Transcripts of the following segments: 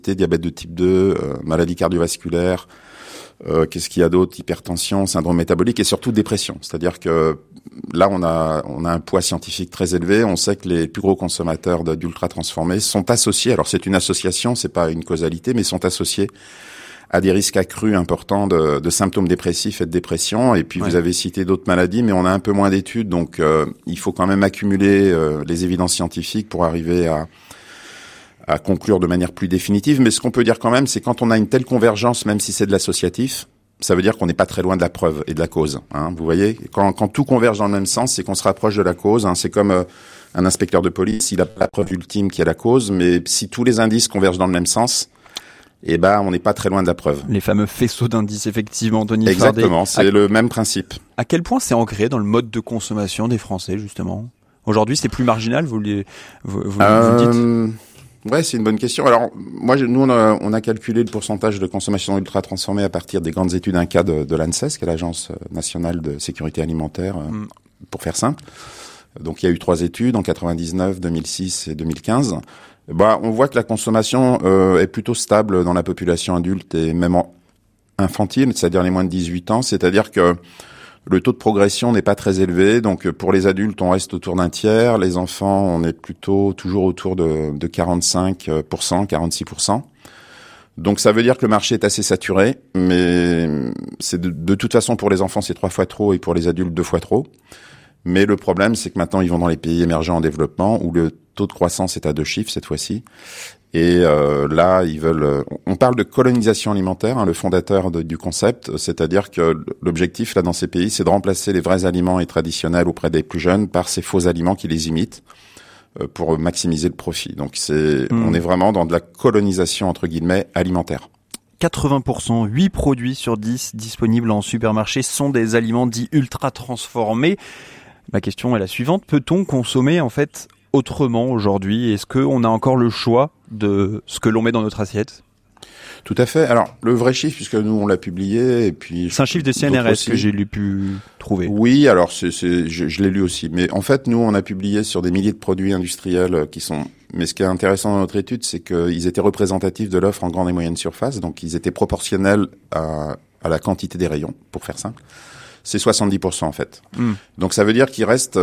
diabète de type 2, maladie cardiovasculaire, qu'est-ce qu'il y a d'autre, hypertension, syndrome métabolique et surtout dépression. C'est-à-dire que là, on a un poids scientifique très élevé. On sait que les plus gros consommateurs d'ultra transformés sont associés. Alors c'est une association, c'est pas une causalité, mais sont associés à des risques accrus importants de symptômes dépressifs et de dépression. Et puis vous avez cité d'autres maladies, mais on a un peu moins d'études, donc il faut quand même accumuler les évidences scientifiques pour arriver à conclure de manière plus définitive. Mais ce qu'on peut dire quand même, c'est quand on a une telle convergence, même si c'est de l'associatif, ça veut dire qu'on n'est pas très loin de la preuve et de la cause. Hein, vous voyez, quand tout converge dans le même sens, c'est qu'on se rapproche de la cause. Hein, c'est comme un inspecteur de police, il a la preuve ultime qui est la cause, mais si tous les indices convergent dans le même sens, eh ben, on n'est pas très loin de la preuve. Les fameux faisceaux d'indices, effectivement, Denis Fardet. Exactement, c'est le même principe. À quel point c'est ancré dans le mode de consommation des Français, justement ? Aujourd'hui, c'est plus marginal, vous le dites ? Ouais, c'est une bonne question. Alors, nous, on a calculé le pourcentage de consommation ultra transformée à partir des grandes études INCA de l'ANSES, qui est l'Agence nationale de sécurité alimentaire, pour faire simple. Donc, il y a eu 3 études en 99, 2006 et 2015. On voit que la consommation est plutôt stable dans la population adulte et même infantile, c'est-à-dire les moins de 18 ans. C'est-à-dire que le taux de progression n'est pas très élevé. Donc, pour les adultes, on reste autour d'un tiers. Les enfants, on est plutôt toujours autour de 45%, 46%. Donc, ça veut dire que le marché est assez saturé. Mais c'est de toute façon, pour les enfants, c'est 3 fois trop et pour les adultes, 2 fois trop. Mais le problème, c'est que maintenant, ils vont dans les pays émergents en développement où le taux de croissance est à 2 chiffres cette fois-ci. Et là, ils veulent. On parle de colonisation alimentaire, hein, le fondateur du concept, c'est-à-dire que l'objectif là dans ces pays, c'est de remplacer les vrais aliments et traditionnels auprès des plus jeunes par ces faux aliments qui les imitent pour maximiser le profit. Donc on est vraiment dans de la colonisation entre guillemets alimentaire. 80%, 8 produits sur 10 disponibles en supermarché sont des aliments dits ultra transformés. Ma question est la suivante, peut-on consommer en fait autrement aujourd'hui ? Est-ce qu'on a encore le choix de ce que l'on met dans notre assiette ? Tout à fait. Alors, le vrai chiffre, puisque nous, on l'a publié, et puis... C'est un chiffre de CNRS que j'ai pu trouver. Oui, alors, je l'ai lu aussi. Mais en fait, nous, on a publié sur des milliers de produits industriels qui sont... Mais ce qui est intéressant dans notre étude, c'est qu'ils étaient représentatifs de l'offre en grande et moyenne surface. Donc, ils étaient proportionnels à la quantité des rayons, pour faire simple. C'est 70% en fait. Donc ça veut dire qu'il reste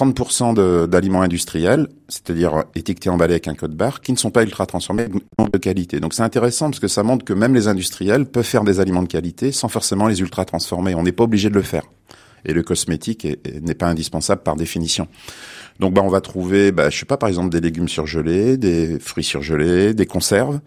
30% d'aliments industriels, c'est-à-dire étiquetés, emballés avec un code barre, qui ne sont pas ultra transformés de qualité. Donc c'est intéressant parce que ça montre que même les industriels peuvent faire des aliments de qualité sans forcément les ultra transformer. On n'est pas obligé de le faire. Et le cosmétique n'est pas indispensable par définition. Donc on va trouver, je sais pas, par exemple des légumes surgelés, des fruits surgelés, des conserves.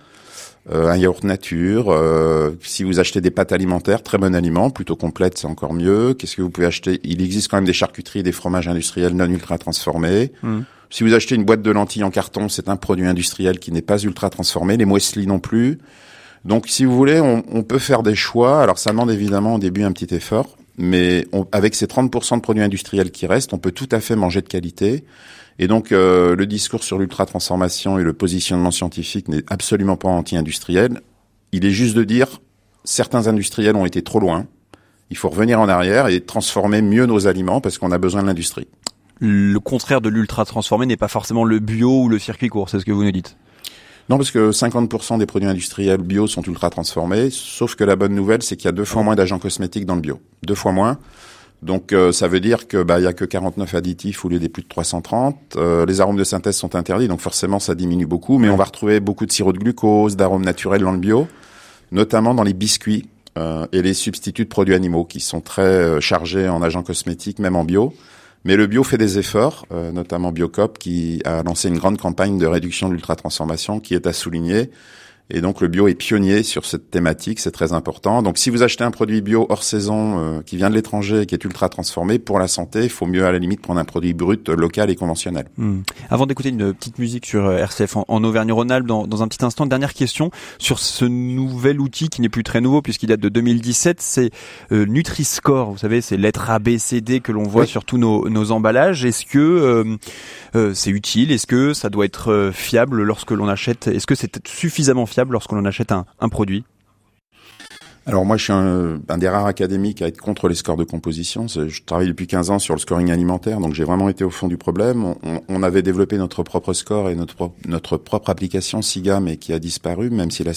Un yaourt nature, si vous achetez des pâtes alimentaires, très bon aliment, plutôt complète, c'est encore mieux. Qu'est-ce que vous pouvez acheter ? Il existe quand même des charcuteries, des fromages industriels non ultra transformés. Si vous achetez une boîte de lentilles en carton, c'est un produit industriel qui n'est pas ultra transformé. Les muesli non plus. Donc, si vous voulez, on peut faire des choix. Alors, ça demande évidemment au début un petit effort, mais avec ces 30% de produits industriels qui restent, on peut tout à fait manger de qualité. Et donc, le discours sur l'ultra-transformation et le positionnement scientifique n'est absolument pas anti-industriel. Il est juste de dire, certains industriels ont été trop loin. Il faut revenir en arrière et transformer mieux nos aliments parce qu'on a besoin de l'industrie. Le contraire de l'ultra-transformé n'est pas forcément le bio ou le circuit court, c'est ce que vous nous dites ? Non, parce que 50% des produits industriels bio sont ultra-transformés, sauf que la bonne nouvelle, c'est qu'il y a 2 fois moins d'agents cosmétiques dans le bio. 2 fois moins. Donc ça veut dire que il y a que 49 additifs au lieu des plus de 330. Les arômes de synthèse sont interdits, donc forcément ça diminue beaucoup. Mais on va retrouver beaucoup de sirop de glucose, d'arômes naturels dans le bio, notamment dans les biscuits et les substituts de produits animaux qui sont très chargés en agents cosmétiques, même en bio. Mais le bio fait des efforts, notamment Biocop qui a lancé une grande campagne de réduction de l'ultra-transformation qui est à souligner. Et donc le bio est pionnier sur cette thématique, c'est très important. Donc si vous achetez un produit bio hors saison qui vient de l'étranger et qui est ultra transformé, pour la santé, il faut mieux à la limite prendre un produit brut, local et conventionnel. Avant d'écouter une petite musique sur RCF en Auvergne-Rhône-Alpes, dans un petit instant, dernière question sur ce nouvel outil qui n'est plus très nouveau puisqu'il date de 2017, c'est Nutri-Score. Vous savez, c'est lettres A, B, C, D que l'on voit sur tous nos emballages. Est-ce que c'est utile ? Est-ce que ça doit être fiable lorsque l'on achète ? Est-ce que c'est suffisamment fiable lorsque l'on achète un produit ? Alors moi, je suis un des rares académiques à être contre les scores de composition. Je travaille depuis 15 ans sur le scoring alimentaire, donc j'ai vraiment été au fond du problème. On avait développé notre propre score et notre propre application SIGA, mais qui a disparu, même si la